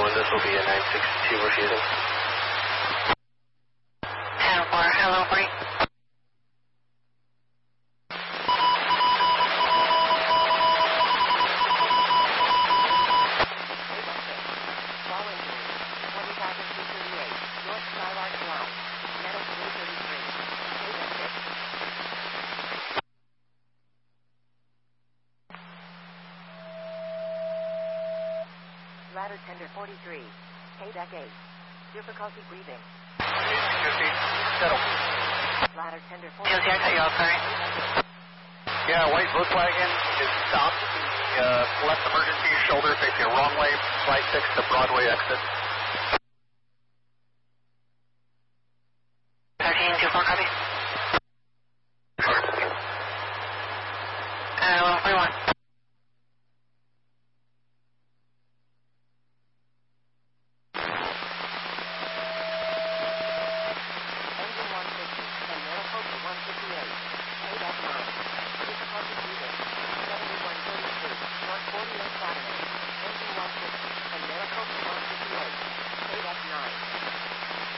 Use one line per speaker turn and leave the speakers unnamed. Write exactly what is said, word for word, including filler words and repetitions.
one, this will be a nine six two refusal.
Channel four, hello, break.
Ladder tender forty-three. K-deck eight. Difficulty breathing.
Settle.
Ladder tender
J O C, I cut you off, sorry.
Yeah, white Volkswagen is stopped. The uh, left emergency shoulder facing a wrong way, right six to Broadway exit.